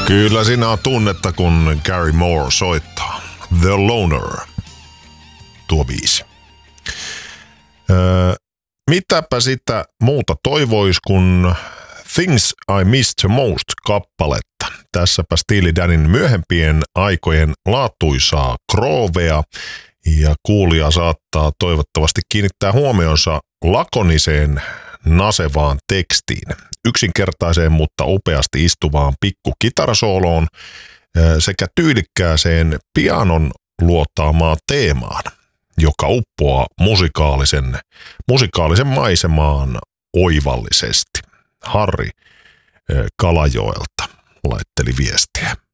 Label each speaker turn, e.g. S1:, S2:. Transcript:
S1: Kyllä siinä on tunnetta, kun Gary Moore soittaa. The Loner. Tuo biisi. Mitäpä sitä muuta toivois kuin Things I Miss the Most -kappaletta. Tässäpä Steely Danin myöhempien aikojen laatuisaa groovea, ja kuulija saattaa toivottavasti kiinnittää huomionsa lakoniseen nasevaan tekstiin, yksinkertaiseen mutta upeasti istuvaan pikkukitarasooloon sekä tyylikkääseen pianon luotaamaan teemaan, joka uppoaa musikaalisen maisemaan oivallisesti. Harri Kalajoelta laitteli viestiä.